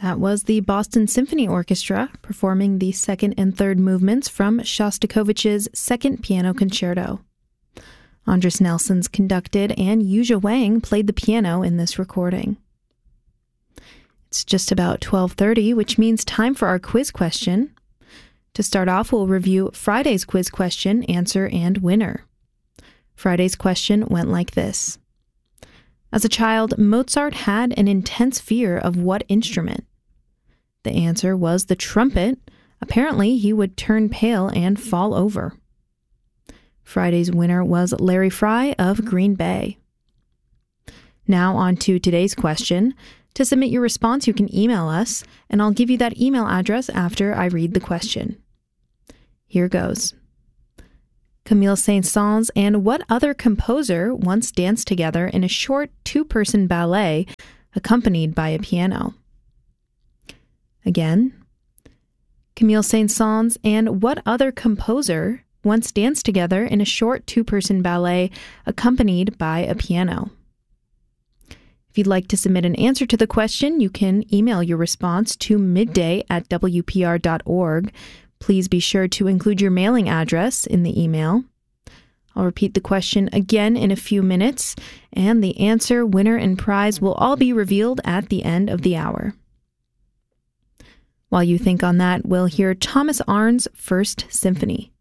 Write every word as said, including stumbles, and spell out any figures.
That was the Boston Symphony Orchestra performing the second and third movements from Shostakovich's Second Piano Concerto. Andris Nelsons conducted and Yuzha Wang played the piano in this recording. It's just about twelve thirty, which means time for our quiz question. To start off, we'll review Friday's quiz question, answer, and winner. Friday's question went like this. As a child, Mozart had an intense fear of what instrument? The answer was the trumpet. Apparently, he would turn pale and fall over. Friday's winner was Larry Fry of Green Bay. Now on to today's question. To submit your response, you can email us, and I'll give you that email address after I read the question. Here goes. Camille Saint-Saëns and what other composer once danced together in a short two-person ballet accompanied by a piano? Again, Camille Saint-Saëns and what other composer once danced together in a short two-person ballet accompanied by a piano? If you'd like to submit an answer to the question, you can email your response to midday at w p r dot org. Please be sure to include your mailing address in the email. I'll repeat the question again in a few minutes, and the answer, winner, and prize will all be revealed at the end of the hour. While you think on that, we'll hear Thomas Arndt's First Symphony.